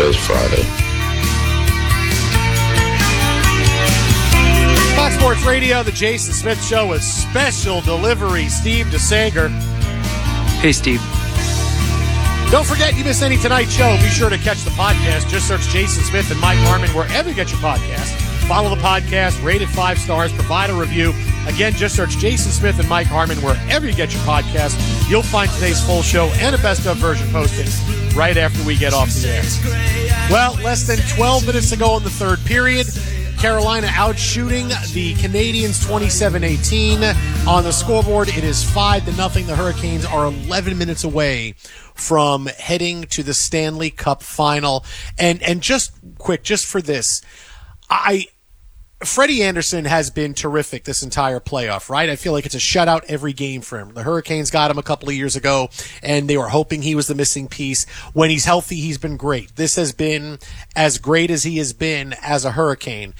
today's Friday. Fox Sports Radio, the Jason Smith Show with special delivery, Steve DeSager. Hey, Steve. Don't forget, you miss any tonight's show, be sure to catch the podcast. Just search Jason Smith and Mike Harmon wherever you get your podcast. Follow the podcast, rate it 5 stars, provide a review. Again, just search Jason Smith and Mike Harmon wherever you get your podcast. You'll find today's full show and a best-of version posted right after we get off the air. Well, less than 12 minutes to go in the third period. Carolina out shooting the Canadians 27-18. On the scoreboard, it is 5-0. The Hurricanes are 11 minutes away from heading to the Stanley Cup final. And just quick, just for this, Freddie Anderson has been terrific this entire playoff, right? I feel like it's a shutout every game for him. The Hurricanes got him a couple of years ago, and they were hoping he was the missing piece. When he's healthy, he's been great. This has been as great as he has been as a Hurricane.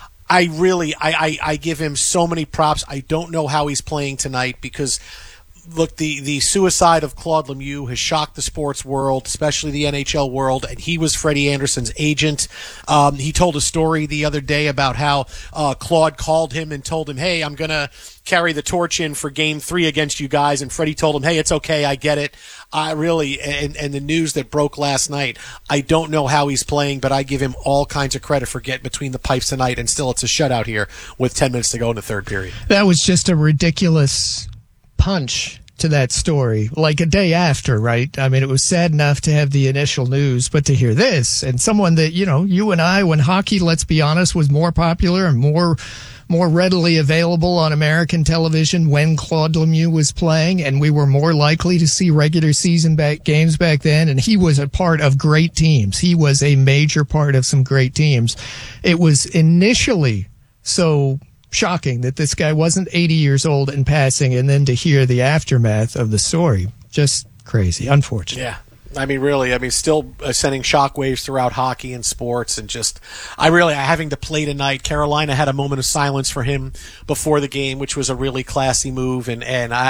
I give him so many props. I don't know how he's playing tonight because, look, the suicide of Claude Lemieux has shocked the sports world, especially the NHL world, and he was Freddie Anderson's agent. He told a story the other day about how Claude called him and told him, hey, I'm going to carry the torch in for Game 3 against you guys, and Freddie told him, hey, it's okay, I get it. And the news that broke last night, I don't know how he's playing, but I give him all kinds of credit for getting between the pipes tonight, and still it's a shutout here with 10 minutes to go in the third period. That was just a ridiculous punch to that story, like a day after, right? I mean, it was sad enough to have the initial news, but to hear this, and someone that, you and I, when hockey, let's be honest, was more popular and more readily available on American television when Claude Lemieux was playing, and we were more likely to see regular season games back then, and he was a part of great teams. He was a major part of some great teams. It was initially so shocking that this guy wasn't 80 years old and passing, and then to hear the aftermath of the story, just crazy, unfortunate. Yeah. Still sending shockwaves throughout hockey and sports, and having to play tonight. Carolina had a moment of silence for him before the game, which was a really classy move. And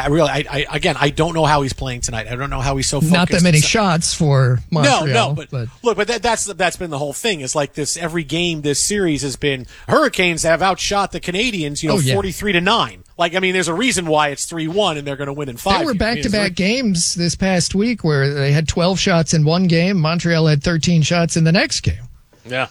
I don't know how he's playing tonight. I don't know how he's so focused. Not that many shots for Montreal. But that's been the whole thing. Is like this every game this series has been Hurricanes have outshot the Canadians, 43-9. There's a reason why it's 3-1 and they're going to win in 5. There were back-to-back games this past week where they had 12 shots in one game. Montreal had 13 shots in the next game. Yeah.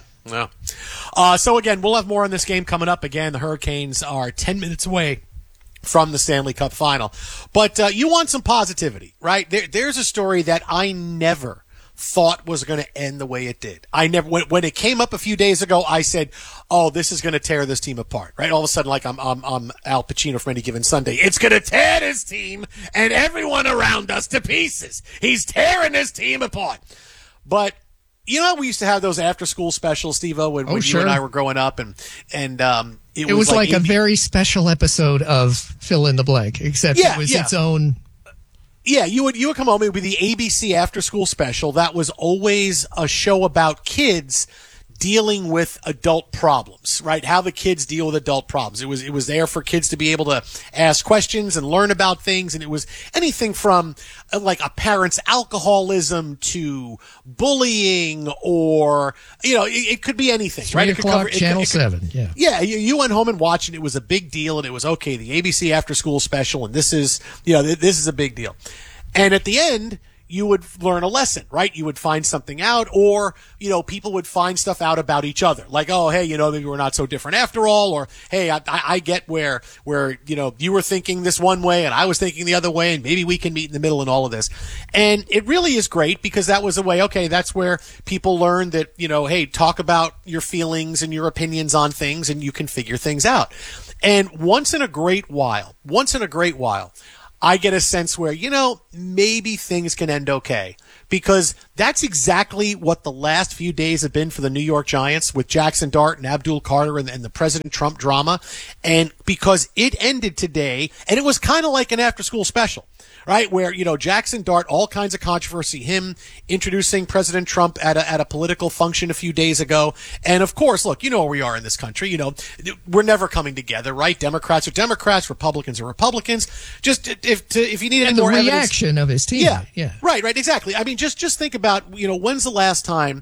So, again, we'll have more on this game coming up. Again, the Hurricanes are 10 minutes away from the Stanley Cup final. But you want some positivity, right? There's a story that I never thought was going to end the way it did. When it came up a few days ago, I said, oh, this is going to tear this team apart, right? All of a sudden, like I'm Al Pacino from Any Given Sunday. It's going to tear this team and everyone around us to pieces. He's tearing this team apart. But we used to have those after-school specials, Steve-O, when you and I were growing up, and it was like a very special episode of Fill in the Blank, except it was its own. Yeah, you would come home. It would be the ABC After School Special. That was always a show about kids dealing with adult problems, right? How the kids deal with adult problems. It was there for kids to be able to ask questions and learn about things, and it was anything from like a parent's alcoholism to bullying, or it could be anything, 3 right? o'clock, Channel 7. Yeah, you went home and watched it. It was a big deal, and it was okay. The ABC After School Special, and this is a big deal. And at the end, you would learn a lesson, right? You would find something out, or, people would find stuff out about each other. Like, oh, hey, maybe we're not so different after all, or, hey, I get where, you were thinking this one way and I was thinking the other way, and maybe we can meet in the middle in all of this. And it really is great because that was a way, okay, that's where people learn that, hey, talk about your feelings and your opinions on things and you can figure things out. And once in a great while, I get a sense where, maybe things can end okay, because that's exactly what the last few days have been for the New York Giants with Jackson Dart and Abdul Carter and the President Trump drama. And because it ended today, and it was kind of like an after-school special, right? Where, Jackson Dart, all kinds of controversy, him introducing President Trump at a political function a few days ago. And of course, look, where we are in this country, we're never coming together, right? Democrats are Democrats, Republicans are Republicans. Just if you need any more reaction evidence, of his team. Yeah. Right, exactly. I mean, just think about, when's the last time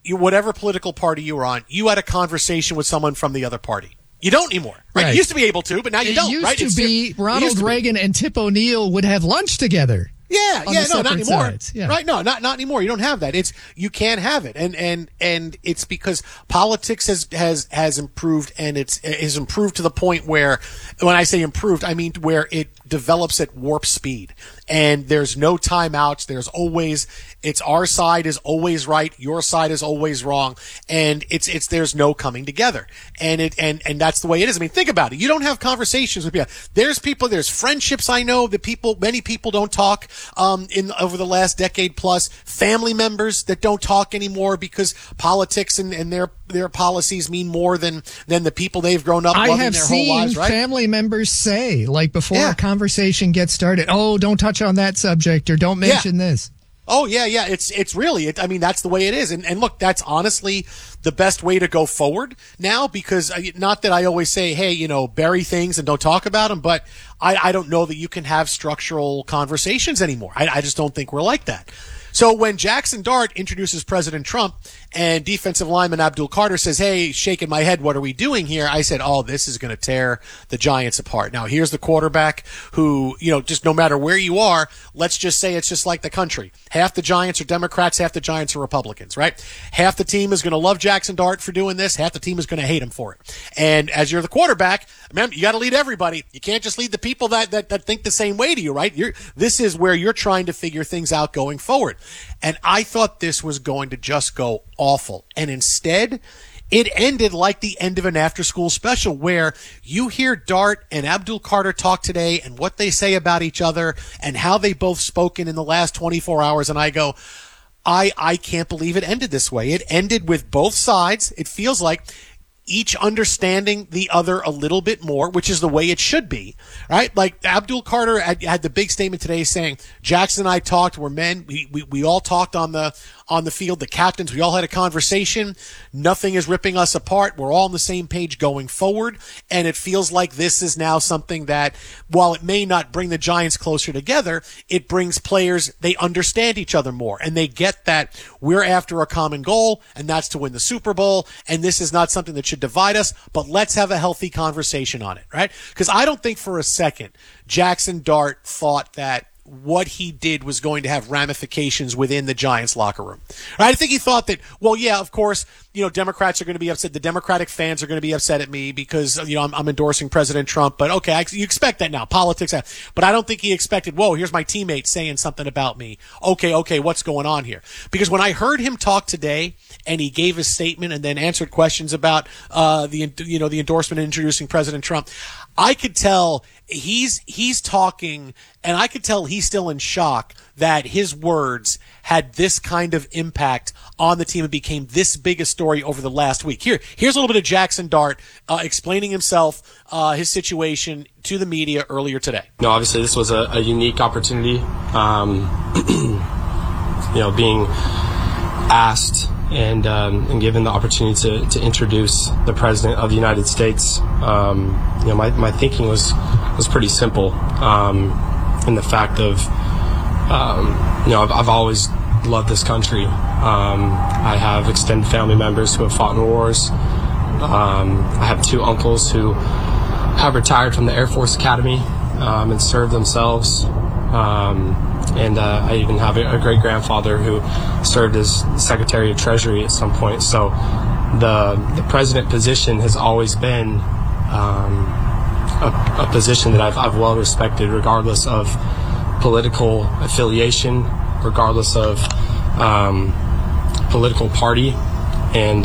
whatever political party you were on, you had a conversation with someone from the other party. You don't anymore, right? You used to be able to, but now you don't, right? It used to be Ronald Reagan and Tip O'Neill would have lunch together. Yeah, no, not anymore. Sides. Yeah. Right? No, not anymore. You don't have that. You can't have it, and it's because politics has improved, and it's improved to the point where, when I say improved, I mean where it develops at warp speed, and there's no timeouts. There's always, it's our side is always right, your side is always wrong, and it's there's no coming together, and that's the way it is. I mean, think about it. You don't have conversations with people. There's friendships I know that many people don't talk. Over the last decade plus, family members that don't talk anymore because politics and their policies mean more than the people they've grown up loving their whole lives, right? I have seen family members say, like, before a conversation gets started, oh, don't touch on that subject or don't mention this. Oh, yeah. It's really, I mean, that's the way it is. And look, that's honestly the best way to go forward now, because not that I always say, hey, bury things and don't talk about them, but I don't know that you can have structural conversations anymore. I just don't think we're like that. So when Jackson Dart introduces President Trump and defensive lineman Abdul Carter says, hey, shaking my head, what are we doing here? I said, oh, this is going to tear the Giants apart. Now, here's the quarterback who, just no matter where you are, let's just say it's just like the country. Half the Giants are Democrats, half the Giants are Republicans, right? Half the team is going to love Jackson Dart for doing this, half the team is going to hate him for it. And as you're the quarterback, remember, you got to lead everybody. You can't just lead the people that think the same way to you, right? This is where you're trying to figure things out going forward. And I thought this was going to just go awful. And instead, it ended like the end of an after-school special, where you hear Dart and Abdul Carter talk today and what they say about each other and how they both spoken in the last 24 hours. And I go, I can't believe it ended this way. It ended with both sides. It feels like each understanding the other a little bit more, which is the way it should be, right? Like Abdul Carter had the big statement today saying, Jackson and I talked, we're men, we all talked on the field, the captains, we all had a conversation. Nothing is ripping us apart. We're all on the same page going forward. And it feels like this is now something that, while it may not bring the Giants closer together, it brings players, they understand each other more, and they get that we're after a common goal, and that's to win the Super Bowl. And this is not something that should divide us, but let's have a healthy conversation on it, right? Because I don't think for a second Jackson Dart thought that what he did was going to have ramifications within the Giants locker room. Right? I think he thought that, well, yeah, of course, Democrats are going to be upset. The Democratic fans are going to be upset at me because, I'm endorsing President Trump. But okay, you expect that now. Politics. But I don't think he expected, whoa, here's my teammate saying something about me. Okay, what's going on here? Because when I heard him talk today and he gave his statement and then answered questions about, the endorsement and introducing President Trump, I could tell he's talking, and I could tell he's still in shock that his words had this kind of impact on the team and became this big a story over the last week. Here's a little bit of Jackson Dart explaining himself, his situation to the media earlier today. Obviously this was a unique opportunity. Being asked and given the opportunity to introduce the President of the United States, my thinking was pretty simple, in the fact of, I've always loved this country. I have extended family members who have fought in wars. I have two uncles who have retired from the Air Force Academy and served themselves. And I even have a great-grandfather who served as Secretary of Treasury at some point. So the president position has always been a position that I've well respected, regardless of political affiliation, regardless of political party. And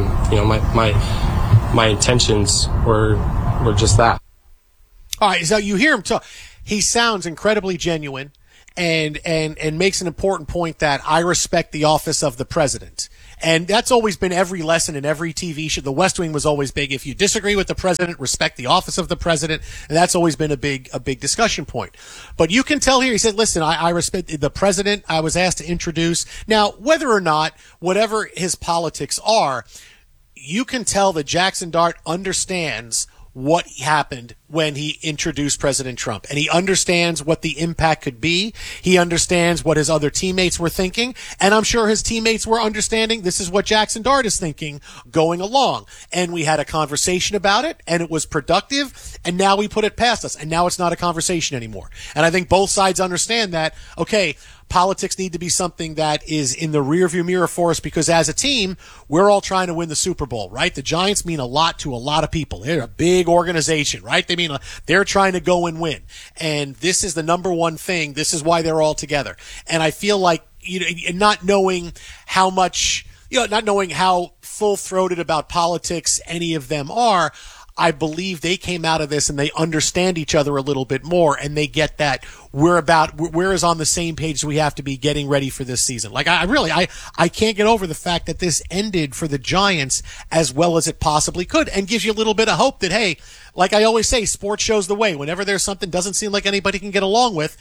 my intentions were just that. All right, so you hear him talk. He sounds incredibly genuine and makes an important point that I respect the office of the president. And that's always been every lesson in every TV show. The West Wing was always big. If you disagree with the president, respect the office of the president. And that's always been a big discussion point. But you can tell here, he said, listen, I respect the president I was asked to introduce. Now, whether or not, whatever his politics are, you can tell that Jackson Dart understands what happened when he introduced President Trump, and he understands what the impact could be. He understands what his other teammates were thinking, and I'm sure his teammates were understanding this is what Jackson Dart is thinking going along. And we had a conversation about it, and it was productive, and now we put it past us, and now it's not a conversation anymore. And I think both sides understand that, okay, politics need to be something that is in the rearview mirror for us, because as a team, we're all trying to win the Super Bowl, right? The Giants mean a lot to a lot of people. They're a big organization, right? They're trying to go and win. And this is the number one thing. This is why they're all together. And I feel like, not knowing how much, not knowing how full-throated about politics any of them are, I believe they came out of this and they understand each other a little bit more, and they get that we're as on the same page as we have to be getting ready for this season. Like I can't get over the fact that this ended for the Giants as well as it possibly could, and gives you a little bit of hope that, hey, like I always say, sports shows the way. Whenever there's something doesn't seem like anybody can get along with,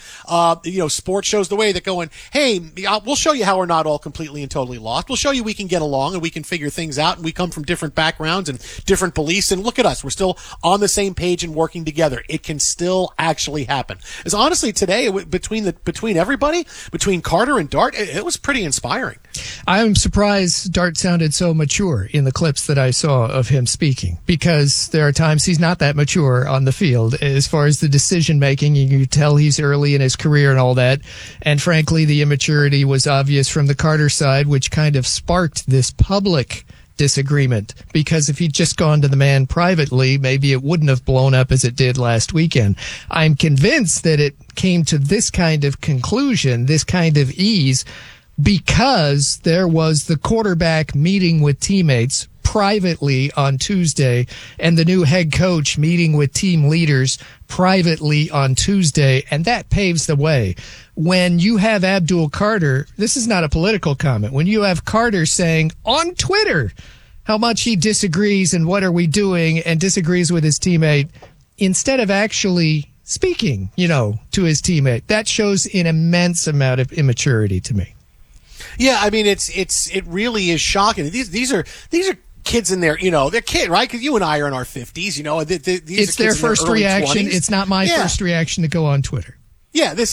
sports shows the way, that going, hey, we'll show you how we're not all completely and totally lost. We'll show you we can get along and we can figure things out, and we come from different backgrounds and different beliefs, and look at us. We're still on the same page and working together. It can still actually happen. It's honestly today, between everybody, between Carter and Dart, it was pretty inspiring. I'm surprised Dart sounded so mature in the clips that I saw of him speaking, because there are times he's not that mature on the field as far as the decision making. You can tell he's early in his career and all that. And frankly, the immaturity was obvious from the Carter side, which kind of sparked this public disagreement, because if he'd just gone to the man privately, maybe it wouldn't have blown up as it did last weekend. I'm convinced that it came to this kind of conclusion, this kind of ease, because there was the quarterback meeting with teammates privately on Tuesday, and the new head coach meeting with team leaders privately on Tuesday, and that paves the way. When you have Abdul Carter, this is not a political comment, when you have Carter saying on Twitter how much he disagrees and what are we doing, and disagrees with his teammate, instead of actually speaking, to his teammate, that shows an immense amount of immaturity to me. Yeah, I mean, it really is shocking. These are kids in their, they're kids, right? Because you and I are in our 50s, these it's are their first reaction. 20s. It's not my first reaction to go on Twitter. Yeah, this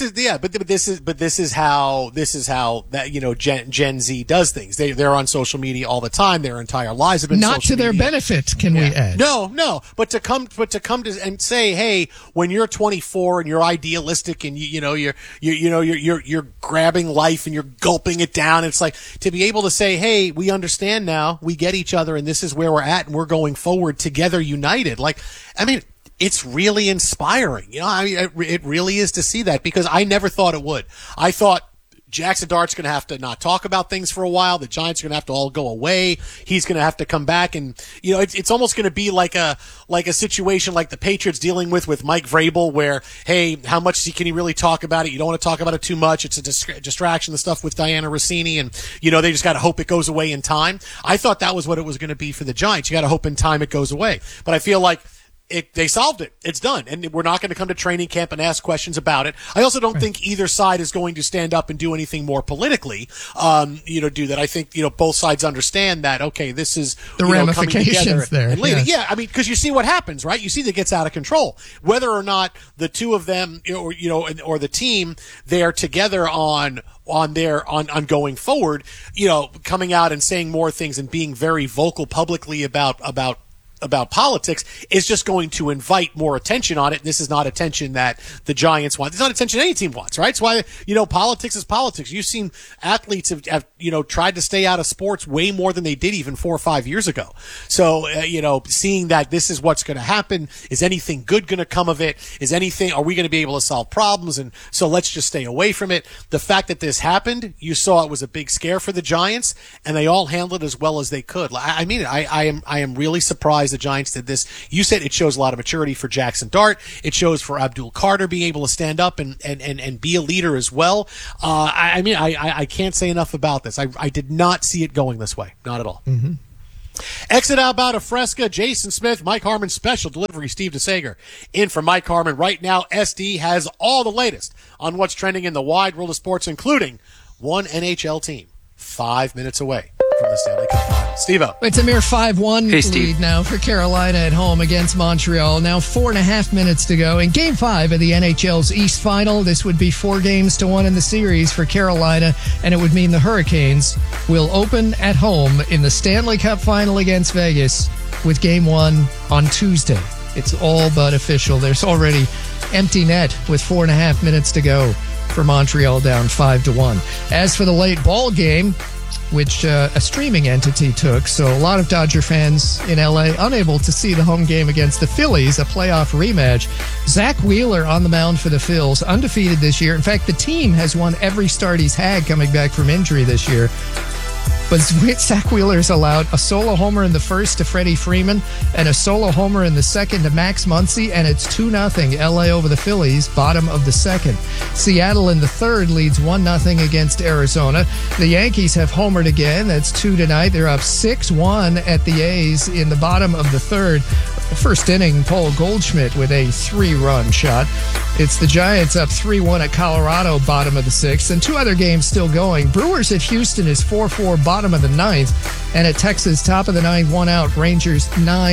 is how that Gen Z does things. They're on social media all the time. Their entire lives have been not social to their media. benefit. Can we add? No. But to come to and say, hey, when you're 24 and you're idealistic and you're grabbing life and you're gulping it down, it's like to be able to say, hey, we understand now, we get each other, and this is where we're at, and we're going forward together, united. Like, I mean, it's really inspiring. It really is to see that, because I never thought it would. I thought Jackson Dart's going to have to not talk about things for a while. The Giants are going to have to all go away. He's going to have to come back, and it's almost going to be like a situation like the Patriots dealing with Mike Vrabel, where, hey, how much can he really talk about it? You don't want to talk about it too much. It's a distraction. The stuff with Diana Rossini, and they just got to hope it goes away in time. I thought that was what it was going to be for the Giants. You got to hope in time it goes away. But I feel like they solved it. It's done. And we're not going to come to training camp and ask questions about it. I also don't think either side is going to stand up and do anything more politically, do that. I think, both sides understand that, okay, this is the ramifications there. And yeah, I mean, because you see what happens, right? You see that gets out of control. Whether or not the two of them, or the team, they're together on going forward, coming out and saying more things and being very vocal publicly about politics is just going to invite more attention on it. And this is not attention that the Giants want. It's not attention any team wants, right? It's why, politics is politics. You've seen athletes have tried to stay out of sports way more than they did even 4 or 5 years ago. So, seeing that this is what's going to happen, is anything good going to come of it? Are we going to be able to solve problems? And so let's just stay away from it. The fact that this happened, you saw it was a big scare for the Giants, and they all handled it as well as they could. I mean, I am really surprised the Giants did this. You said it shows a lot of maturity for Jackson Dart. It shows for Abdul Carter being able to stand up and be a leader as well. I can't say enough about this. I did not see it going this way. Not at all. Mm-hmm. Exit out about Fresca, Jason Smith, Mike Harmon, special delivery, Steve DeSager. In for Mike Harmon right now. SD has all the latest on what's trending in the wide world of sports, including one NHL team 5 minutes away from the Stanley Cup Finals. Steve-O. It's a mere 5-1 Hey, Steve. lead now for Carolina at home against Montreal. Now 4.5 minutes to go. In Game 5 of the NHL's East Final, this would be 4-1 in the series for Carolina, and it would mean the Hurricanes will open at home in the Stanley Cup Final against Vegas with Game 1 on Tuesday. It's all but official. There's already empty net with 4.5 minutes to go for Montreal down 5-1. As for the late ball game, which a streaming entity took, so a lot of Dodger fans in LA unable to see the home game against the Phillies, a playoff rematch. Zach Wheeler on the mound for the Phils, undefeated this year. In fact, the team has won every start he's had coming back from injury this year. But Zach Wheeler's allowed a solo homer in the first to Freddie Freeman and a solo homer in the second to Max Muncy, and it's 2-0 LA over the Phillies, bottom of the second. Seattle in the third leads 1-0 against Arizona. The Yankees have homered again. That's 2 tonight. They're up 6-1 at the A's in the bottom of the third. First inning, Paul Goldschmidt with a 3-run shot. It's the Giants up 3-1 at Colorado, bottom of the sixth, and 2 other games still going. Brewers at Houston is 4-4, bottom of the ninth, and at Texas, top of the ninth, 1 out. Rangers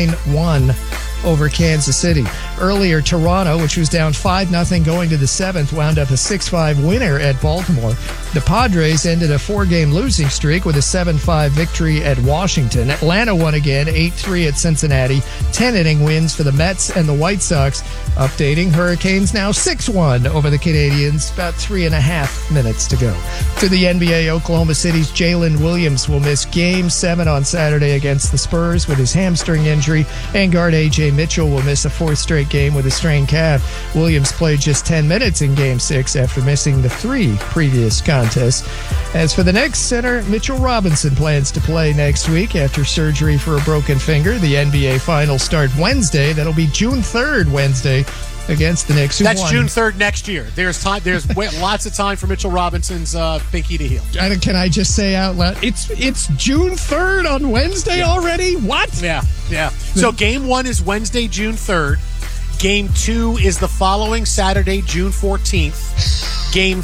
9-1 over Kansas City. Earlier, Toronto, which was down 5-0 going to the seventh, wound up a 6-5 winner at Baltimore. The Padres ended a 4-game losing streak with a 7-5 victory at Washington. Atlanta won again, 8-3 at Cincinnati. 10-inning wins for the Mets and the White Sox. Updating, Hurricanes now 6-1 over the Canadians, about 3.5 minutes to go. To the NBA, Oklahoma City's Jalen Williams will miss Game 7 on Saturday against the Spurs with his hamstring injury, and guard A.J. Mitchell will miss a 4th straight game with a strained calf. Williams played just 10 minutes in Game 6 after missing the 3 previous contests. As for the next center, Mitchell Robinson plans to play next week after surgery for a broken finger. The NBA Finals start Wednesday. That'll be June 3rd, Wednesday, against the Knicks. That's June 3rd next year. There's time. There's lots of time for Mitchell Robinson's pinky to heal. Can I just say out loud, it's June 3rd on Wednesday already? What? Yeah. So Game 1 is Wednesday, June 3rd. Game 2 is the following Saturday, June 14th. Game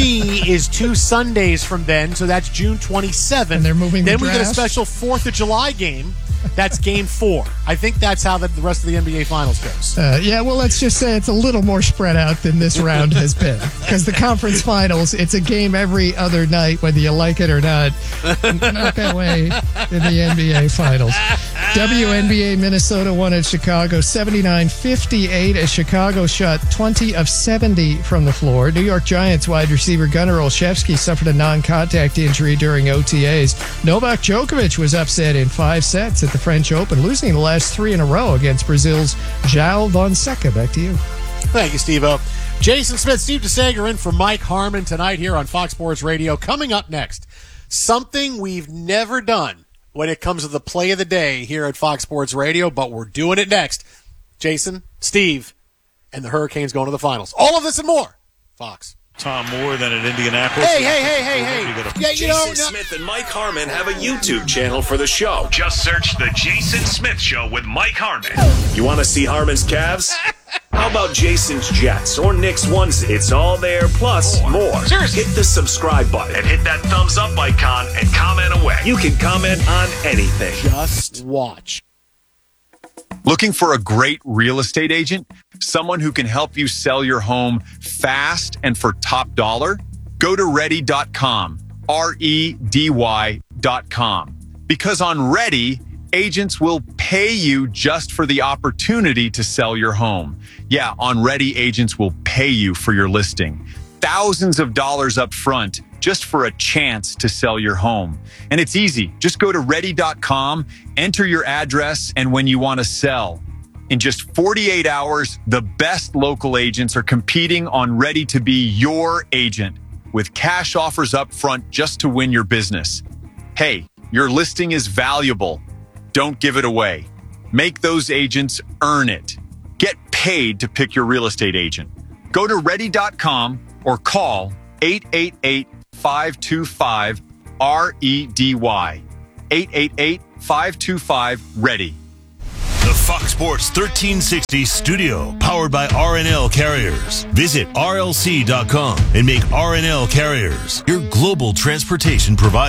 3 is 2 Sundays from then, so that's June 27th. And they're moving the Then we get a draft? special 4th of July game. That's Game 4. I think that's how the rest of the NBA Finals goes. Yeah, well, let's just say it's a little more spread out than this round has been. Because the conference finals, it's a game every other night, whether you like it or not. Not that way in the NBA Finals. WNBA Minnesota won at Chicago 79-58 as Chicago shot 20 of 70 from the floor. New York Giants wide receiver Gunnar Olszewski suffered a non-contact injury during OTAs. Novak Djokovic was upset in 5 sets at the French Open, losing the last 3 in a row against Brazil's João Fonseca. Back to you. Thank you, Steve-O. Jason Smith, Steve DeSager in for Mike Harmon tonight here on Fox Sports Radio. Coming up next, something we've never done when it comes to the play of the day here at Fox Sports Radio, but we're doing it next. Jason, Steve, and the Hurricanes going to the finals. All of this and more. Fox. Tom Moore than at Indianapolis. Hey. Yeah, Jason Smith and Mike Harmon have a YouTube channel for the show. Just search The Jason Smith Show with Mike Harmon. You want to see Harmon's Cavs? How about Jason's Jets or Nick's ones? It's all there, plus more. Seriously. Hit the subscribe button And hit that thumbs up icon and comment away. You can comment on anything. Just watch. Looking for a great real estate agent? Someone who can help you sell your home fast and for top dollar? Go to ready.com, REDY.com. Because on Ready, agents will pay you just for the opportunity to sell your home. Yeah, on Ready, agents will pay you for your listing. Thousands of dollars up front just for a chance to sell your home. And it's easy. Just go to ready.com, enter your address, and when you want to sell. In just 48 hours, the best local agents are competing on Ready to be your agent with cash offers up front just to win your business. Hey, your listing is valuable. Don't give it away. Make those agents earn it. Get paid to pick your real estate agent. Go to ready.com or call 888-525-REDY. 888-525-READY. The Fox Sports 1360 studio, powered by RNL Carriers. Visit RLC.com and make RNL Carriers your global transportation provider.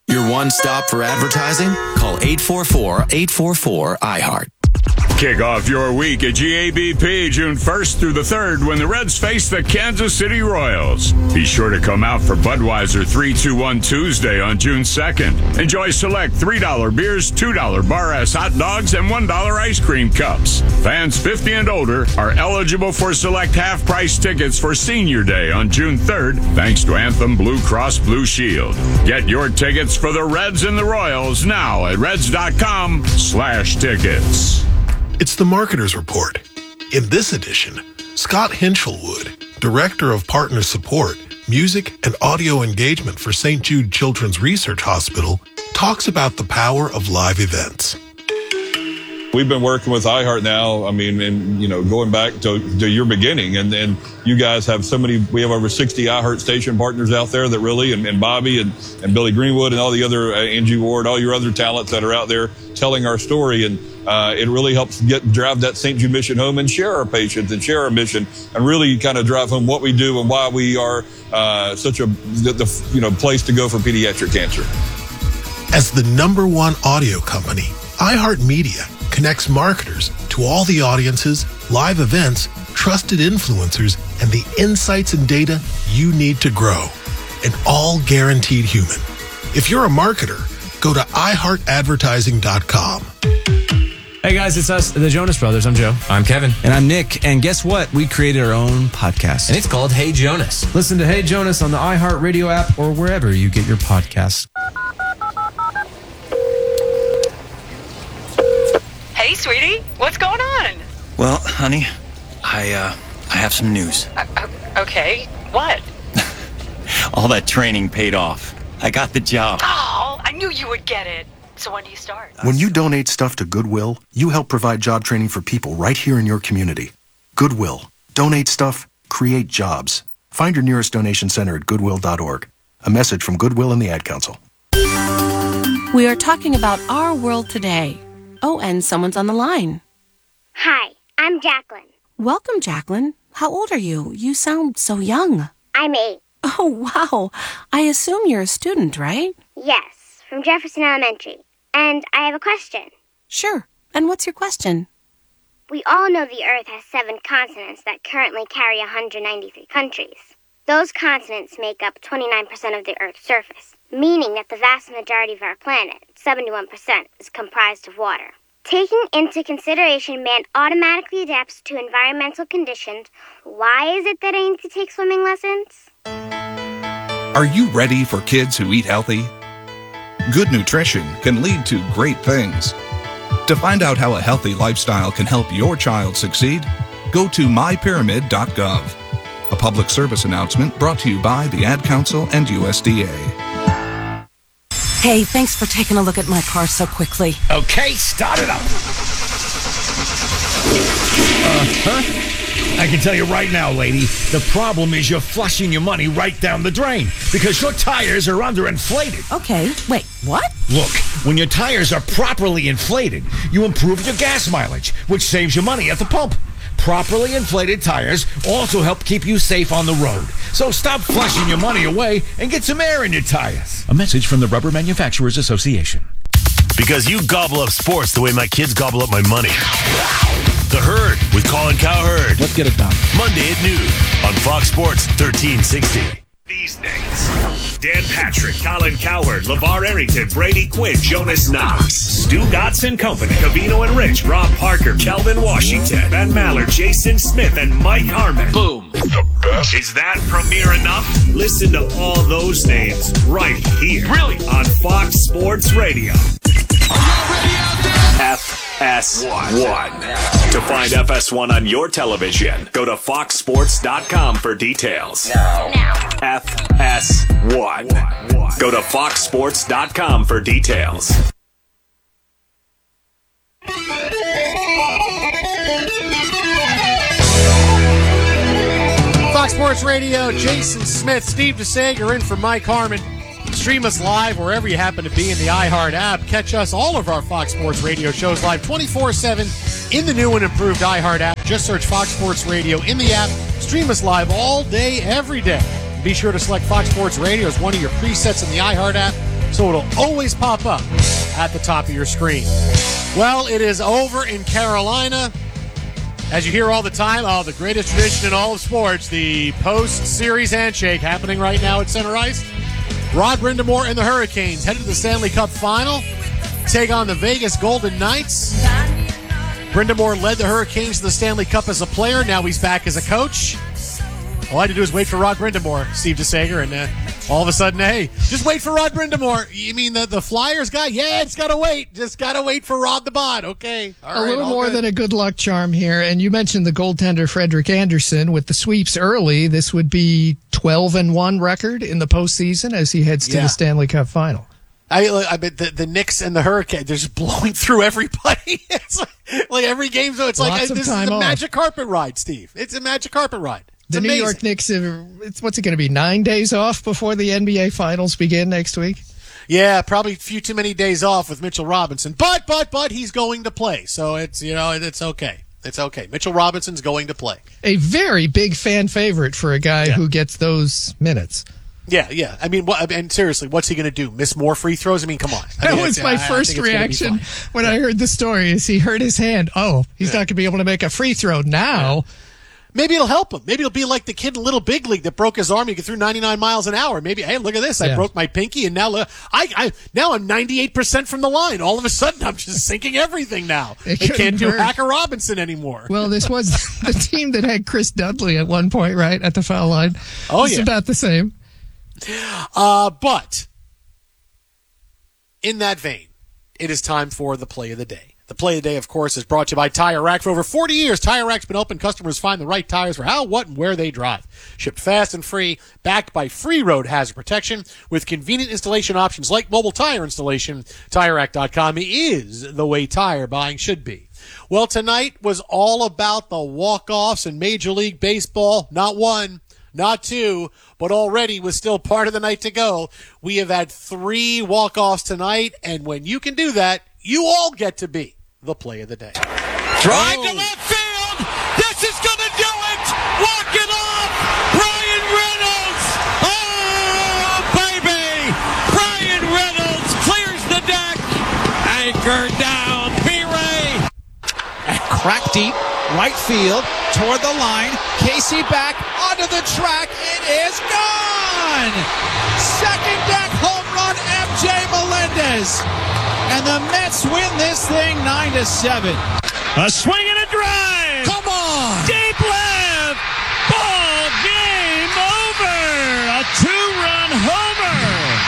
Your one stop for advertising? Call 844-844-iHeart. Kick off your week at GABP June 1st through the 3rd when the Reds face the Kansas City Royals. Be sure to come out for Budweiser 321 Tuesday on June 2nd. Enjoy select $3 beers, $2 bar ass hot dogs, and $1 ice cream cups. Fans 50 and older are eligible for select half-price tickets for Senior Day on June 3rd, thanks to Anthem Blue Cross Blue Shield. Get your tickets for the Reds and the Royals now at reds.com/tickets. It's the Marketer's Report. In this edition, Scott Hinchelwood, Director of Partner Support, Music and Audio Engagement for St. Jude Children's Research Hospital, talks about the power of live events. We've been working with iHeart now, going back to your beginning, and you guys have we have over 60 iHeart station partners out there that really, and Bobby and Billy Greenwood and all the other, Angie Ward, all your other talents that are out there telling our story, and it really helps drive that St. Jude mission home and share our patients and share our mission and really kind of drive home what we do and why we are such a place to go for pediatric cancer. As the #1 audio company, iHeartMedia connects marketers to all the audiences, live events, trusted influencers, and the insights and data you need to grow. And all guaranteed human. If you're a marketer, go to iHeartAdvertising.com. Hey guys, it's us, the Jonas Brothers. I'm Joe. I'm Kevin. And I'm Nick. And guess what? We created our own podcast. And it's called Hey Jonas. Listen to Hey Jonas on the iHeartRadio app or wherever you get your podcasts. Hey, sweetie, what's going on? Well, honey, I have some news. Okay, what? All that training paid off. I got the job. Oh, I knew you would get it. So when do you start? When you donate stuff to Goodwill, you help provide job training for people right here in your community. Goodwill. Donate stuff, create jobs. Find your nearest donation center at goodwill.org. A message from Goodwill and the Ad Council. We are talking about our world today. Oh, and someone's on the line. Hi, I'm Jacqueline. Welcome, Jacqueline. How old are you? You sound so young. I'm 8. Oh, wow. I assume you're a student, right? Yes, from Jefferson Elementary. And I have a question. Sure. And what's your question? We all know the Earth has 7 continents that currently carry 193 countries. Those continents make up 29% of the Earth's surface, meaning that the vast majority of our planet, 71%, is comprised of water. Taking into consideration man automatically adapts to environmental conditions, why is it that I need to take swimming lessons? Are you ready for kids who eat healthy? Good nutrition can lead to great things. To find out how a healthy lifestyle can help your child succeed, go to mypyramid.gov. A public service announcement brought to you by the Ad Council and USDA. Hey, thanks for taking a look at my car so quickly. Okay, start it up. I can tell you right now, lady, the problem is you're flushing your money right down the drain because your tires are underinflated. Okay, wait, what? Look, when your tires are properly inflated, you improve your gas mileage, which saves you money at the pump. Properly inflated tires also help keep you safe on the road. So stop flushing your money away and get some air in your tires. A message from the Rubber Manufacturers Association. Because you gobble up sports the way my kids gobble up my money. The Herd with Colin Cowherd. Let's get it done. Monday at noon on Fox Sports 1360. These days, Dan Patrick, Colin Cowherd, LeVar Arrington, Brady Quinn, Jonas Knox, Stu Gatz and Company, Covino and Rich, Rob Parker, Kelvin Washington, Ben Maller, Jason Smith, and Mike Harmon. Boom. The best. Is that premiere enough? Listen to all those names right here. Really? On Fox Sports Radio. FS1. To find FS1 on your television, go to foxsports.com for details. Now. FS1. Go to foxsports.com for details. Fox Sports Radio, Jason Smith, Steve DeSager in for Mike Harmon. Stream us live wherever you happen to be in the iHeart app. Catch us, all of our Fox Sports Radio shows live 24/7 in the new and improved iHeart app. Just search Fox Sports Radio in the app. Stream us live all day, every day. Be sure to select Fox Sports Radio as one of your presets in the iHeart app. so it'll always pop up at the top of your screen. Well, it is over in Carolina. As you hear all the time, the greatest tradition in all of sports, the post-series handshake happening right now at Center Ice. Rod Brind'Amour and the Hurricanes headed to the Stanley Cup Final, take on the Vegas Golden Knights. Brind'Amour led the Hurricanes to the Stanley Cup as a player. Now he's back as a coach. All I had to do is wait for Rod Brind'Amour, Steve DeSager, and all of a sudden, hey, just wait for Rod Brind'Amour. You mean the Flyers guy? Yeah, it's got to wait. Just got to wait for Rod the Bod. Okay. A little more than a good luck charm here. And you mentioned the goaltender Frederik Andersen with the sweeps early. This would be 12-1 record in the postseason as he heads to the Stanley Cup Final. I bet the Knicks and the Hurricanes, they're just blowing through everybody. It's like every game. So it's Lots this is a magic carpet ride, Steve. It's a magic carpet ride. The New York Knicks, what's it going to be, 9 days off before the NBA Finals begin next week? Yeah, probably a few too many days off with Mitchell Robinson. But he's going to play. So it's okay. It's okay. Mitchell Robinson's going to play. A very big fan favorite for a guy who gets those minutes. Yeah. I mean, and seriously, what's he going to do? Miss more free throws? I mean, come on. That was my first reaction when I heard the story is he hurt his hand. Oh, he's not going to be able to make a free throw now. Yeah. Maybe it'll help him. Maybe it'll be like the kid in Little Big League that broke his arm. He threw 99 miles an hour. Maybe, hey, look at this. I broke my pinky, and now now I'm 98% from the line. All of a sudden, I'm just sinking everything now. They can't do Hacker Robinson anymore. Well, this was the team that had Chris Dudley at one point, right, at the foul line. Oh, it's about the same. But in that vein, it is time for the play of the day. The play of the day, of course, is brought to you by Tire Rack. For over 40 years, Tire Rack's been open. Customers find the right tires for how, what, and where they drive. Shipped fast and free, backed by free road hazard protection with convenient installation options like mobile tire installation. TireRack.com is the way tire buying should be. Well, tonight was all about the walk-offs in Major League Baseball. Not one, not two, but already was still part of the night to go. We have had 3 walk-offs tonight, and when you can do that, you all get to be the play of the day. Drive to left field. This is going to do it. Walk it off. Brian Reynolds. Oh, baby. Brian Reynolds clears the deck. Anchor down. B-Ray. Crack deep. Right field. Toward the line. Casey back onto the track. It is gone. Second deck home run, MJ Melendez. And the Mets win this thing 9-7. A swing and a drive. Come on. Deep left. Ball game over. A 2-run homer.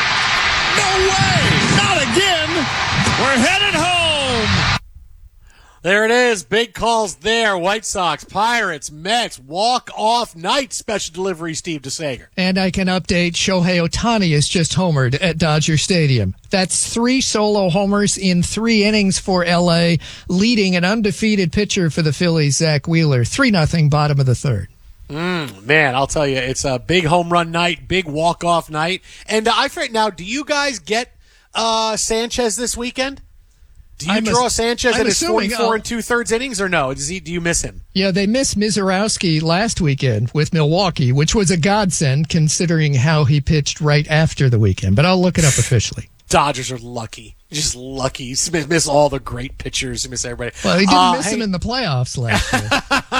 No way. Not again. We're headed home. There it is. Big calls there. White Sox, Pirates, Mets, walk-off night. Special delivery, Steve DeSager. And I can update Shohei Ohtani is just homered at Dodger Stadium. That's 3 solo homers in 3 innings for L.A., leading an undefeated pitcher for the Phillies, Zach Wheeler. 3-0, bottom of the third. Man, I'll tell you, it's a big home run night, big walk-off night. And I forget now, do you guys get Sanchez this weekend? Do you draw Sanchez at his 44 and 2/3 innings, or no? Do you miss him? Yeah, they missed Mizorowski last weekend with Milwaukee, which was a godsend considering how he pitched right after the weekend. But I'll look it up officially. Dodgers are lucky. Just lucky. Miss all the great pitchers. Miss everybody. Well, they didn't miss him in the playoffs last year.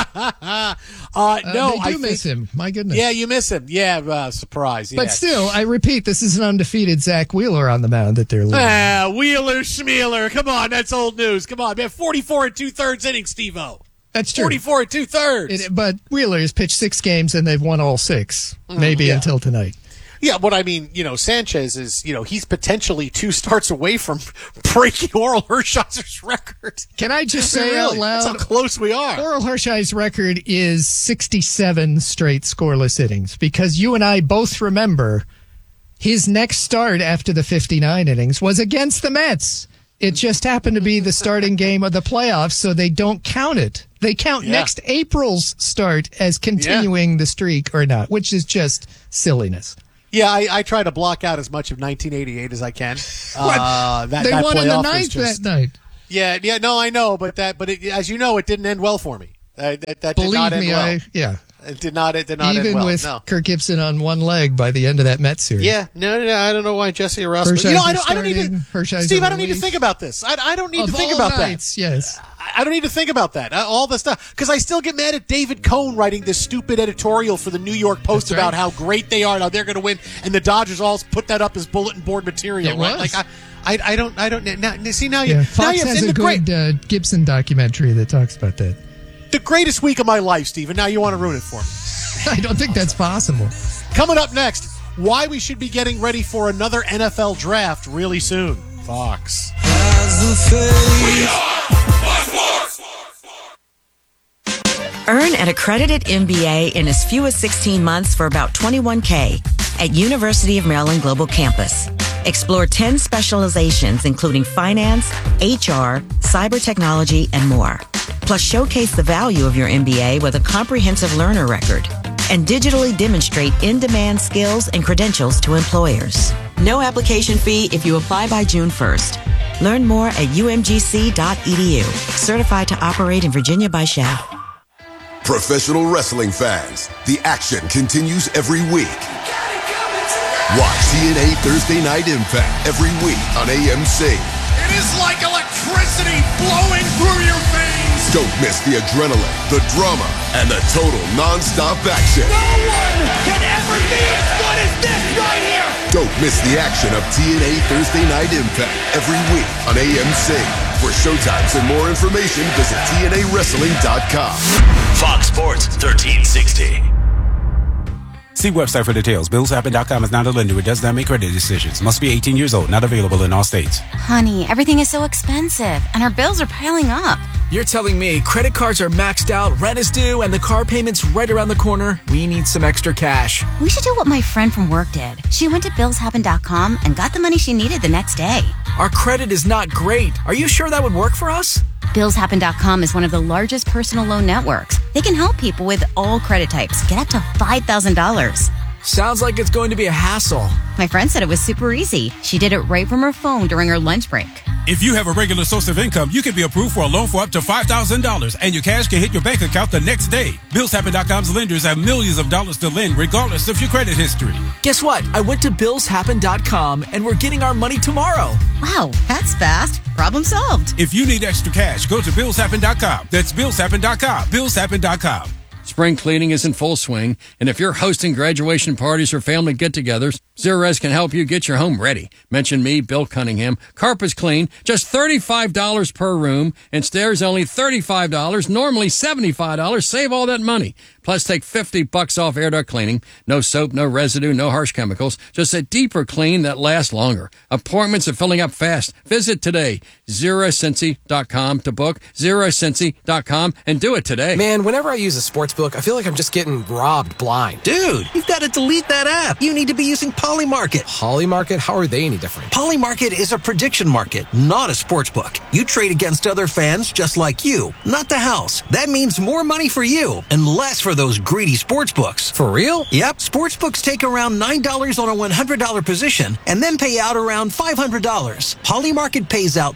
No, I miss him. My goodness. Yeah, you miss him. Yeah, surprise. But still, I repeat, this is an undefeated Zach Wheeler on the mound that they're losing. Wheeler, Schmeeler. Come on, that's old news. Come on, man. 44 and 2/3 innings, Steve-O. That's true. 44 and 2/3. But Wheeler has pitched 6 games, and they've won all 6, maybe until tonight. Yeah, but I mean, Sanchez is, he's potentially 2 starts away from breaking Oral Hershiser's record. Can I just say out loud? That's how close we are. Oral Hershiser's record is 67 straight scoreless innings, because you and I both remember his next start after the 59 innings was against the Mets. It just happened to be the starting game of the playoffs, so they don't count it. They count next April's start as continuing the streak or not, which is just silliness. Yeah, I try to block out as much of 1988 as I can. They won in the 9th that night. Yeah, no, I know, but as you know, it didn't end well for me. That did Believe not end me, well. It did not end Even well. with No. Kirk Gibson on one leg by the end of that Mets series. Yeah, no, I don't know why Jesse Russell. I don't need to. Steve, I don't need to think about this. I don't need to think about that. Yes. I don't need to think about that. All the stuff, because I still get mad at David Cohn writing this stupid editorial for the New York Post about how great they are and how they're going to win, and the Dodgers all put that up as bulletin board material. It right? was. Like I don't. Now, see now Yeah, you. Fox now has a good Gibson documentary that talks about that. The greatest week of my life, Steve, and now you want to ruin it for me. I don't think that's possible. Coming up next, why we should be getting ready for another NFL draft really soon. Fox. Earn an accredited MBA in as few as 16 months for about $21K at University of Maryland Global Campus. Explore 10 specializations, including finance, HR, cyber technology, and more. Plus, showcase the value of your MBA with a comprehensive learner record and digitally demonstrate in-demand skills and credentials to employers. No application fee if you apply by June 1st. Learn more at umgc.edu. Certified to operate in Virginia by Shell. Professional wrestling fans, the action continues every week. Watch TNA Thursday Night Impact every week on AMC. It is like electricity flowing through your veins. Don't miss the adrenaline, the drama, and the total non-stop action. No one can ever be as good as this right here. Don't miss the action of TNA Thursday Night Impact every week on AMC. For showtimes and more information, visit TNAWrestling.com. Fox Sports 1360. See website for details. BillsHappen.com is not a lender. It does not make credit decisions. Must be 18 years old. Not available in all states. Honey, everything is so expensive, and our bills are piling up. You're telling me credit cards are maxed out, rent is due, and the car payment's right around the corner? We need some extra cash. We should do what my friend from work did. She went to BillsHappen.com and got the money she needed the next day. Our credit is not great. Are you sure that would work for us? BillsHappen.com is one of the largest personal loan networks. They can help people with all credit types get up to $5,000. Sounds like it's going to be a hassle. My friend said it was super easy. She did it right from her phone during her lunch break. If you have a regular source of income, you can be approved for a loan for up to $5,000, and your cash can hit your bank account the next day. BillsHappen.com's lenders have millions of dollars to lend, regardless of your credit history. Guess what? I went to BillsHappen.com, and we're getting our money tomorrow. Wow, that's fast. Problem solved. If you need extra cash, go to BillsHappen.com. That's BillsHappen.com. BillsHappen.com. Spring cleaning is in full swing, and if you're hosting graduation parties or family get-togethers, Zerorez can help you get your home ready. Mention me, Bill Cunningham. Carpets clean, just $35 per room, and stairs only $35, normally $75. Save all that money. Plus, take $50 off air duct cleaning. No soap, no residue, no harsh chemicals. Just a deeper clean that lasts longer. Appointments are filling up fast. Visit today, ZeroCincy.com to book, ZeroCincy.com, and do it today. Man, whenever I use a sports book, I feel like I'm just getting robbed blind. Dude, you've got to delete that app. You need to be using Polymarket. Polymarket? How are they any different? Polymarket is a prediction market, not a sports book. You trade against other fans just like you, not the house. That means more money for you and less for those greedy sports books. For real? Yep. Sports books take around $9 on a $100 position and then pay out around $500. Polymarket pays out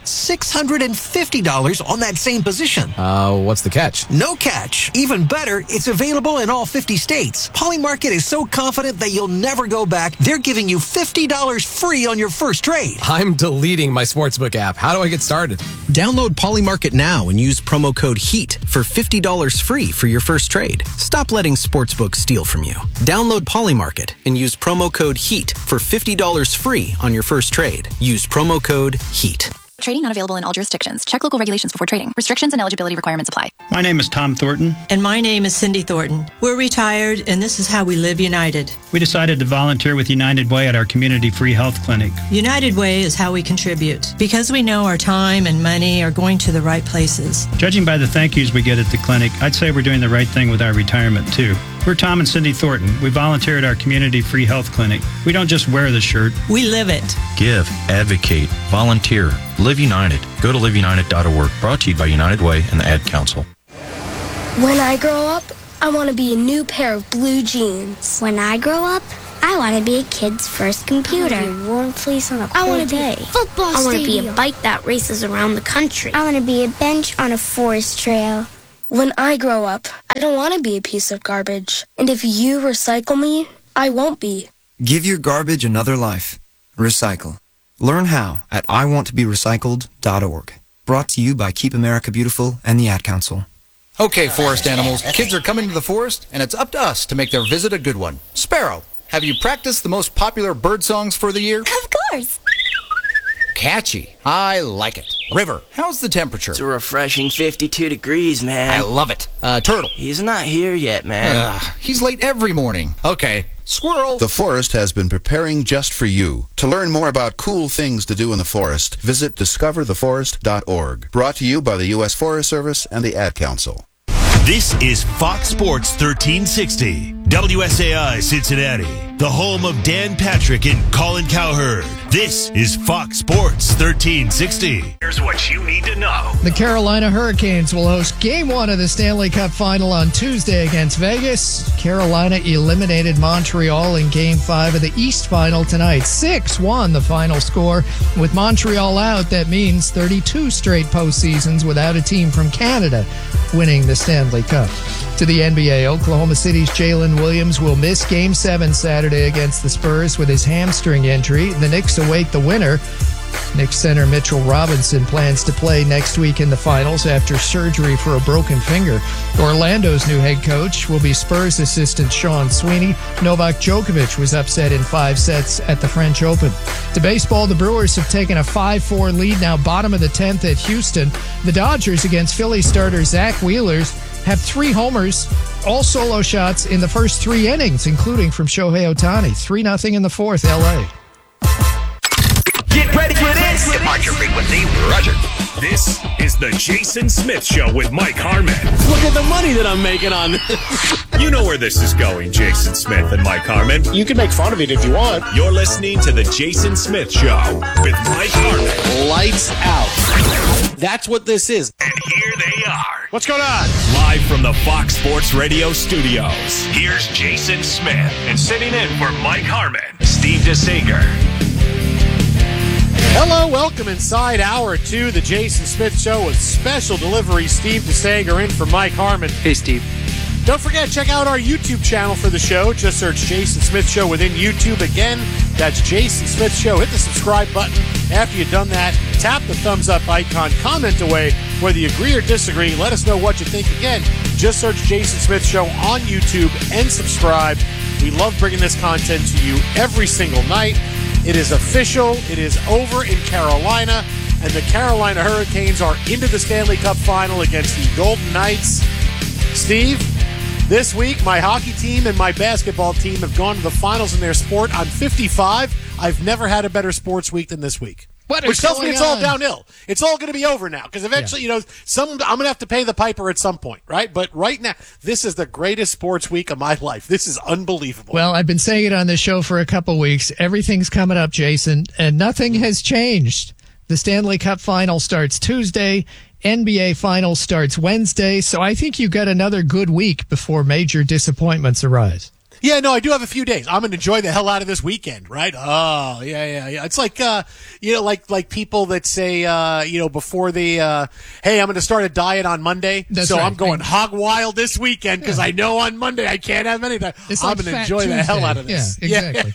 $650 on that same position. What's the catch? No catch. Even better, it's available in all 50 states. Polymarket is so confident that you'll never go back, they're giving you $50 free on your first trade. I'm deleting my sportsbook app. How do I get started? Download Polymarket now and use promo code HEAT for $50 free for your first trade. Stop letting sportsbooks steal from you. Download Polymarket and use promo code HEAT for $50 free on your first trade. Use promo code HEAT. Trading not available in all jurisdictions. Check local regulations before trading. Restrictions and eligibility requirements apply. My name is Tom Thornton. And my name is Cindy Thornton. We're retired, and this is how we live United. We decided to volunteer with United Way at our community free health clinic. United Way is how we contribute, because we know our time and money are going to the right places. Judging by the thank yous we get at the clinic, I'd say we're doing the right thing with our retirement, too. We're Tom and Cindy Thornton. We volunteer at our community free health clinic. We don't just wear the shirt. We live it. Give, advocate, volunteer, live united. Go to liveunited.org. Brought to you by United Way and the Ad Council. When I grow up, I want to be a new pair of blue jeans. When I grow up, I want to be a kid's first computer. I want to be a warm fleece on a I cold want to day. be a football stadium. I want to be a bike that races around the country. I want to be a bench on a forest trail. When I grow up, I don't want to be a piece of garbage. And if you recycle me, I won't be. Give your garbage another life. Recycle. Learn how at iwanttoberecycled.org. Brought to you by Keep America Beautiful and the Ad Council. Okay, forest animals, kids are coming to the forest, and it's up to us to make their visit a good one. Sparrow, have you practiced the most popular bird songs for the year? Of course. Catchy. I like it. River, how's the temperature? It's a refreshing 52 degrees, man. I love it. Turtle. He's not here yet, man. He's late every morning. Okay. Squirrel. The forest has been preparing just for you. To learn more about cool things to do in the forest, visit discovertheforest.org. Brought to you by the U.S. Forest Service and the Ad Council. This is Fox Sports 1360, WSAI Cincinnati, the home of Dan Patrick and Colin Cowherd. This is Fox Sports 1360. Here's what you need to know. The Carolina Hurricanes will host Game 1 of the Stanley Cup Final on Tuesday against Vegas. Carolina eliminated Montreal in Game 5 of the East Final tonight. 6-1 the final score. With Montreal out, that means 32 straight postseasons without a team from Canada winning the Stanley Cup. To the NBA, Oklahoma City's Jalen Williams will miss Game 7 Saturday against the Spurs with his hamstring injury. The Knicks await the winner. Knicks center Mitchell Robinson plans to play next week in the finals after surgery for a broken finger. Orlando's new head coach will be Spurs assistant Sean Sweeney. Novak Djokovic was upset in 5 sets at the French Open. To baseball, the Brewers have taken a 5-4 lead, now bottom of the 10th at Houston. The Dodgers against Philly starter Zach Wheeler have 3 homers, all solo shots in the first 3 innings, including from Shohei Ohtani. 3-0 in the 4th, L.A. Get ready for this. Departure frequency, Roger. This is the Jason Smith Show with Mike Harmon. Look at the money that I'm making on this. You know where this is going, Jason Smith and Mike Harmon. You can make fun of it if you want. You're listening to the Jason Smith Show with Mike Harmon. Lights out. That's what this is. And here they are. What's going on? Live from the Fox Sports Radio studios, here's Jason Smith. And sitting in for Mike Harmon, Steve DeSager. Hello, welcome inside Hour 2, the Jason Smith Show with special delivery. Steve DeSager in for Mike Harmon. Hey, Steve. Don't forget, check out our YouTube channel for the show. Just search Jason Smith Show within YouTube. Again, that's Jason Smith Show. Hit the subscribe button. After you've done that, tap the thumbs up icon. Comment away whether you agree or disagree. Let us know what you think. Again, just search Jason Smith Show on YouTube and subscribe. We love bringing this content to you every single night. It is official. It is over in Carolina, and the Carolina Hurricanes are into the Stanley Cup Final against the Golden Knights. Steve, this week my hockey team and my basketball team have gone to the finals in their sport. I'm 55. I've never had a better sports week than this week. Which tells me it's all downhill. It's all going to be over now because eventually, I'm going to have to pay the piper at some point, right? But right now, this is the greatest sports week of my life. This is unbelievable. Well, I've been saying it on this show for a couple weeks. Everything's coming up, Jason, and nothing has changed. The Stanley Cup Final starts Tuesday. NBA Finals starts Wednesday. So I think you got another good week before major disappointments arise. Yeah, no, I do have a few days. I'm going to enjoy the hell out of this weekend, right? Oh, yeah. It's like, like people that say, before they, hey, I'm going to start a diet on Monday. That's so right. I'm going hog wild this weekend because I know on Monday I can't have anything. I'm going to enjoy the hell out of this. Yeah, exactly.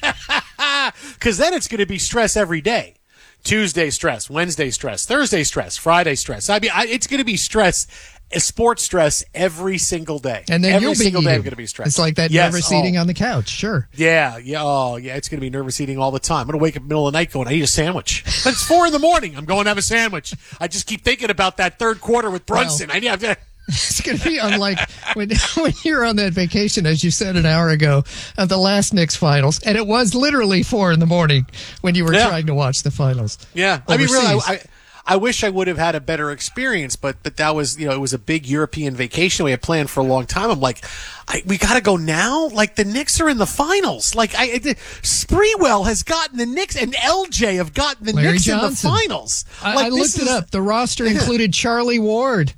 Because then it's going to be stress every day. Tuesday stress, Wednesday stress, Thursday stress, Friday stress. I mean, it's going to be stress. Sports stress every single day. And then every single day I'm going to be stressed. It's like that nervous eating on the couch. Sure. Yeah. Oh, yeah. It's going to be nervous eating all the time. I'm going to wake up in the middle of the night going, I need a sandwich. But it's 4 a.m. I'm going to have a sandwich. I just keep thinking about that third quarter with Brunson. Well, it's going to be unlike when you're on that vacation, as you said an hour ago, of the last Knicks finals. And it was literally 4 a.m. when you were trying to watch the finals. Yeah. Overseas. I mean, really, I wish I would have had a better experience, but that was, it was a big European vacation we had planned for a long time. I'm like, we got to go now? Like, the Knicks are in the finals. Like, Sprewell has gotten the Knicks, and LJ have gotten the Larry Knicks Johnson. in the finals. I looked it up. The roster included Charlie Ward.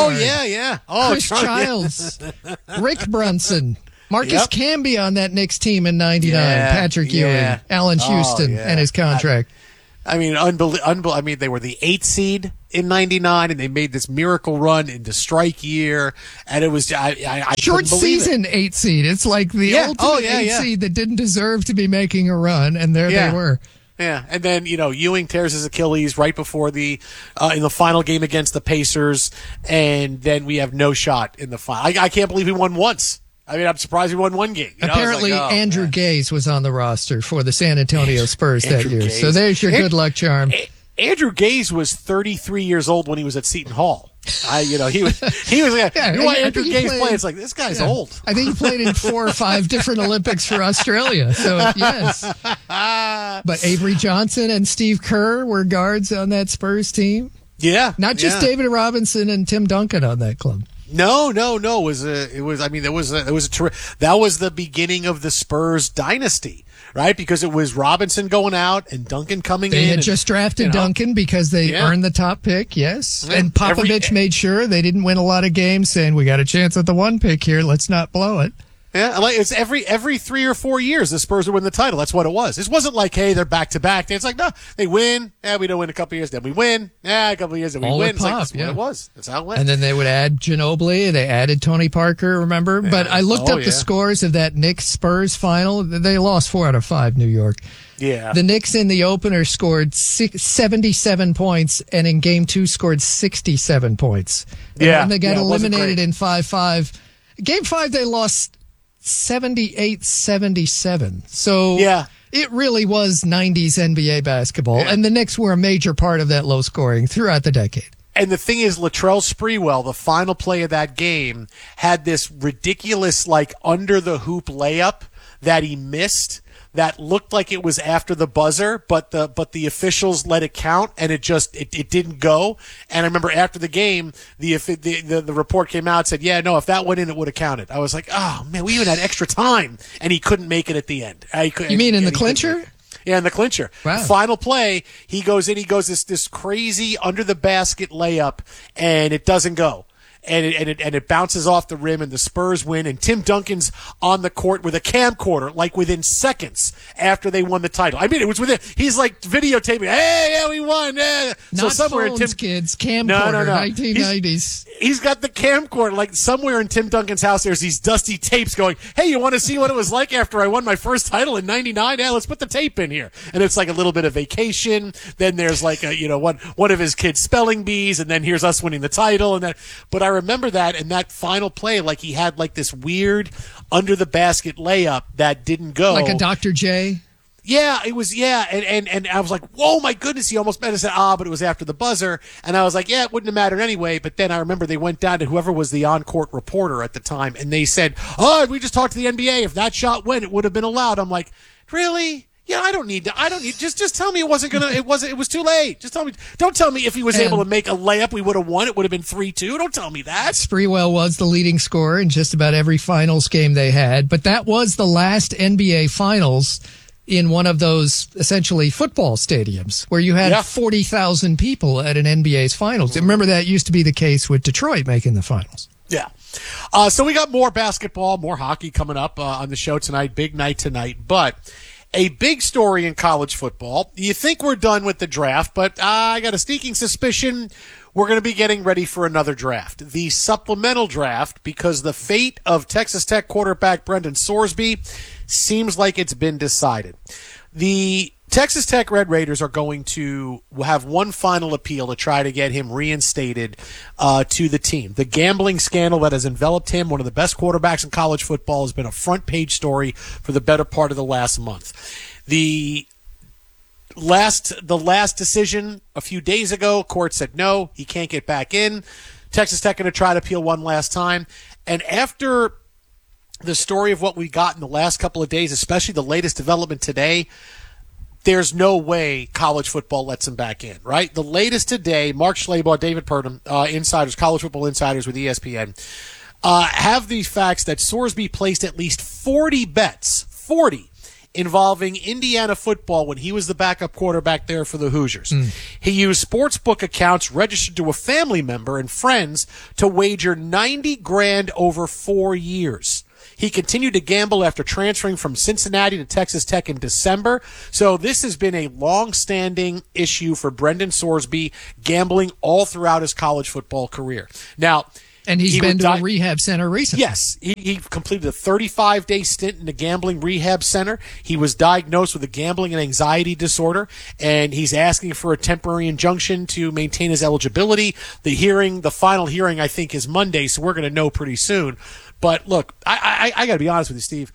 Yeah. Oh, Chris Childs, Rick Brunson, Marcus Camby on that Knicks team in '99, Patrick Ewing, Alan Houston, and his contract. I mean, I mean, they were the 8th seed in '99, and they made this miracle run into strike year, and it was I short couldn't believe season it. 8th seed. It's like the ultimate 8th seed that didn't deserve to be making a run, and there they were. Yeah, and then Ewing tears his Achilles right before in the final game against the Pacers, and then we have no shot in the final. I can't believe we won once. I mean, I'm surprised we won one game. Apparently, Andrew Gaze was on the roster for the San Antonio Spurs that year. Gaze. So there's your good luck charm. Andrew Gaze was 33 years old when he was at Seton Hall. He was like, Andrew Gaze play? It's like, this guy's old. I think he played in 4 or 5 different Olympics for Australia. So, yes. But Avery Johnson and Steve Kerr were guards on that Spurs team. Yeah. Not just David Robinson and Tim Duncan on that club. No. That was the beginning of the Spurs dynasty, right? Because it was Robinson going out and Duncan coming in. They had just drafted Duncan because they earned the top pick, yes. And Popovich made sure they didn't win a lot of games, saying, we got a chance at the 1 pick here. Let's not blow it. Yeah, like it's every 3 or 4 years the Spurs would win the title. That's what it was. It wasn't like, hey, they're back to back. It's like, no, they win. Yeah, we don't win a couple of years. Then we win. Yeah, a couple of years. Then we win. It's like, that's what it was. That's how it went. And then they would add Ginobili. They added Tony Parker. Remember? Yeah. But I looked up the scores of that Knicks Spurs final. They lost 4 out of 5. New York. Yeah. The Knicks in the opener scored 77 points, and in Game 2 scored 67 points. And they got eliminated in 5-5. Game 5 they lost 78-77. So it really was 90s NBA basketball, and the Knicks were a major part of that low scoring throughout the decade. And the thing is, Latrell Sprewell, the final play of that game, had this ridiculous, like, under-the-hoop layup that he missed that looked like it was after the buzzer, but the officials let it count, and it didn't go. And I remember after the game, the report came out and said, yeah, no, if that went in, it would have counted. I was like, oh man, we even had extra time, and he couldn't make it at the end. You mean in the clincher? Yeah, in the clincher. Wow. Final play, he goes this crazy under the basket layup, and it doesn't go. And it bounces off the rim, and the Spurs win. And Tim Duncan's on the court with a camcorder, like within seconds after they won the title. I mean, it was within. He's like videotaping. Hey, yeah, we won. Yeah. Not so somewhere phones, kids. Camcorder, no. 1990s. He's got the camcorder, like somewhere in Tim Duncan's house. There's these dusty tapes going. Hey, you want to see what it was like after I won my first title in '99? Yeah, let's put the tape in here. And it's like a little bit of vacation. Then there's like one of his kids' spelling bees, and then here's us winning the title, and then. But I remember that, and that final play, like he had like this weird under the basket layup that didn't go. Like a Dr. J? Yeah, it was, and I was like, whoa, my goodness, he almost meant to say, but it was after the buzzer, and I was like, yeah, it wouldn't have mattered anyway, but then I remember they went down to whoever was the on-court reporter at the time, and they said, we just talked to the NBA, if that shot went, it would have been allowed. I'm like, really? Yeah, I don't need just tell me it was too late. Just tell me, don't tell me if he was able to make a layup, we would have won. It would have been 3-2. Don't tell me that. Sprewell was the leading scorer in just about every finals game they had, but that was the last NBA finals in one of those essentially football stadiums where you had 40,000 people at an NBA's finals. Remember that used to be the case with Detroit making the finals. Yeah. So we got more basketball, more hockey coming up on the show tonight. Big night tonight, but a big story in college football. You think we're done with the draft, but I got a sneaking suspicion we're going to be getting ready for another draft. The supplemental draft, because the fate of Texas Tech quarterback Brendan Sorsby seems like it's been decided. The Texas Tech Red Raiders are going to have one final appeal to try to get him reinstated to the team. The gambling scandal that has enveloped him, one of the best quarterbacks in college football, has been a front-page story for the better part of the last month. The last decision a few days ago, court said no, he can't get back in. Texas Tech going to try to appeal one last time. And after the story of what we got in the last couple of days, especially the latest development today, there's no way college football lets him back in, right? The latest today, Mark Schlabach, David Purdom, insiders, college football insiders with ESPN, have these facts that Sorsby placed at least 40 bets, involving Indiana football when he was the backup quarterback there for the Hoosiers. He used sportsbook accounts registered to a family member and friends to wager $90,000 over 4 years. He continued to gamble after transferring from Cincinnati to Texas Tech in December. So this has been a long-standing issue for Brendan Sorsby, gambling all throughout his college football career. Now, and he's been to a rehab center recently. Yes, he completed a 35-day stint in a gambling rehab center. He was diagnosed with a gambling and anxiety disorder, and he's asking for a temporary injunction to maintain his eligibility. The final hearing, I think, is Monday, so we're going to know pretty soon. But look, I got to be honest with you, Steve.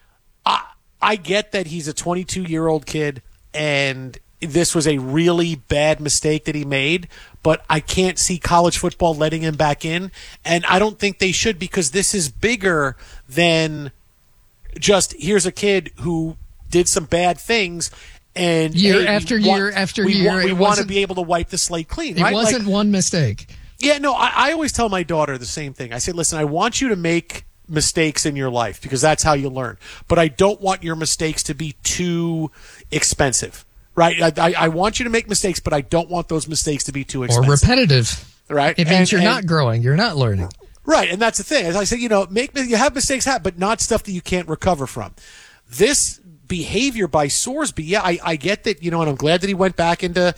I get that he's a 22-year-old kid, and this was a really bad mistake that he made, but I can't see college football letting him back in, and I don't think they should, because this is bigger than just here's a kid who did some bad things, and year after year, we want to be able to wipe the slate clean. Right? It wasn't one mistake. Yeah, no, I always tell my daughter the same thing. I say, listen, I want you to make mistakes in your life because that's how you learn, but I don't want your mistakes to be too expensive. Right, I want you to make mistakes, but I don't want those mistakes to be too expensive. Or repetitive. Right, it means you're not growing, you're not learning. Right, and that's the thing. As I say, you have mistakes happen, but not stuff that you can't recover from. This behavior by Sorsby, yeah, I get that, and I'm glad that he went back into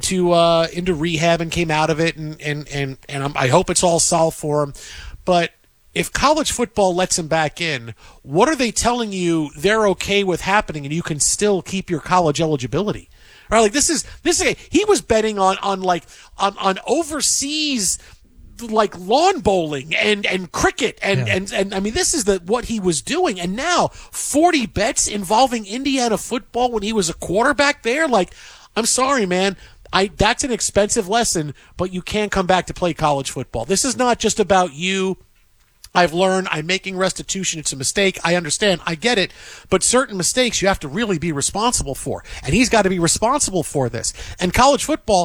rehab and came out of it, and I hope it's all solved for him, but. If college football lets him back in, what are they telling you they're okay with happening and you can still keep your college eligibility? Right? Like this is he was betting on overseas like lawn bowling and cricket and I mean this is what he was doing, and now 40 bets involving Indiana football when he was a quarterback there. Like, I'm sorry, man. That's an expensive lesson, but you can't come back to play college football. This is not just about you. I've learned, I'm making restitution, it's a mistake, I understand, I get it, but certain mistakes you have to really be responsible for, and he's got to be responsible for this. And college football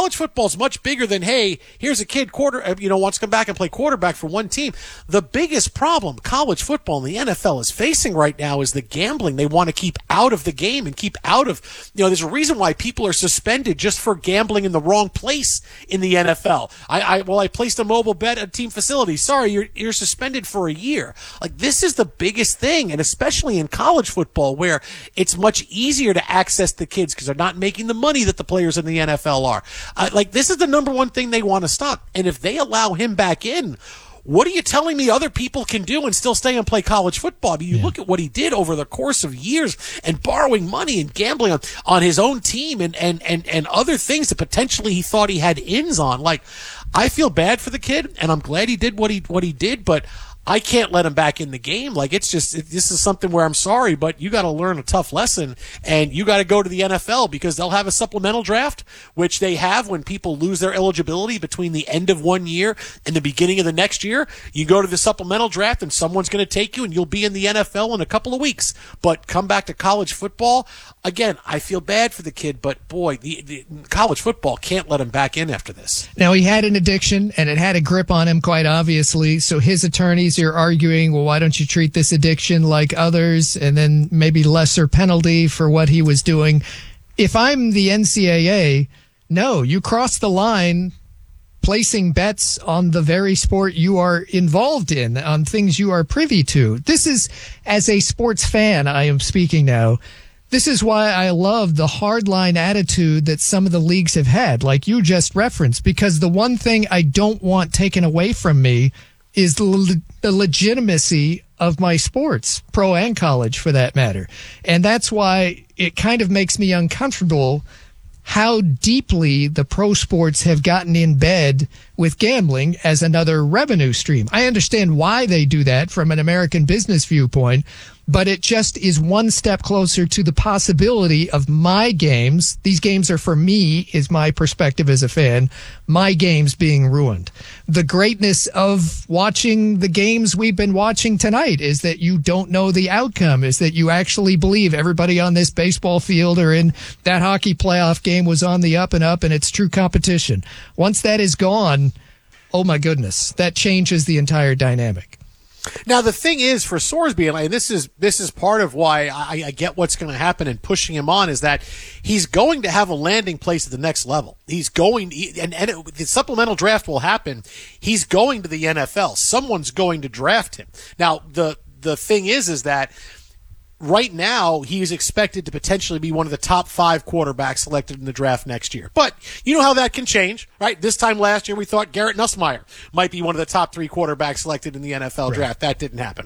is much bigger than, hey, here's a kid wants to come back and play quarterback for one team. The biggest problem college football and the NFL is facing right now is the gambling they want to keep out of the game and keep out of, there's a reason why people are suspended just for gambling in the wrong place in the NFL. I placed a mobile bet at a team facility. Sorry, you're suspended for a year. Like, this is the biggest thing, and especially in college football where it's much easier to access the kids because they're not making the money that the players in the NFL are. This is the number one thing they want to stop. And if they allow him back in, what are you telling me other people can do and still stay and play college football? I mean, you look at what he did over the course of years and borrowing money and gambling on his own team and other things that potentially he thought he had ins on. Like, I feel bad for the kid, and I'm glad he did what he did, but I can't let him back in the game. Like, this is something where I'm sorry, but you got to learn a tough lesson, and you got to go to the NFL because they'll have a supplemental draft, which they have when people lose their eligibility between the end of one year and the beginning of the next year. You go to the supplemental draft, and someone's going to take you, and you'll be in the NFL in a couple of weeks. But come back to college football. Again, I feel bad for the kid, but boy, the college football can't let him back in after this. Now, he had an addiction, and it had a grip on him quite obviously, so his attorneys are arguing, well, why don't you treat this addiction like others and then maybe lesser penalty for what he was doing? If I'm the NCAA, no, you cross the line placing bets on the very sport you are involved in, on things you are privy to. This is, as a sports fan, I am speaking now, this is why I love the hardline attitude that some of the leagues have had, like you just referenced, because the one thing I don't want taken away from me is the legitimacy of my sports, pro and college for that matter. And that's why it kind of makes me uncomfortable how deeply the pro sports have gotten in bed with gambling as another revenue stream. I understand why they do that from an American business viewpoint, but it just is one step closer to the possibility of my games. These games are for me, is my perspective as a fan, my games being ruined. The greatness of watching the games we've been watching tonight is that you don't know the outcome, is that you actually believe everybody on this baseball field or in that hockey playoff game was on the up and up and it's true competition. Once that is gone, oh my goodness, that changes the entire dynamic. Now, the thing is for Sorsby, and this is part of why I get what's going to happen and pushing him on, is that he's going to have a landing place at the next level. He's going, the supplemental draft will happen. He's going to the NFL. Someone's going to draft him. Now, the the thing is that right now he's expected to potentially be one of the top 5 quarterbacks selected in the draft next year. But you know how that can change, right? This time last year we thought Garrett Nussmeier might be one of the top 3 quarterbacks selected in the NFL draft. That didn't happen.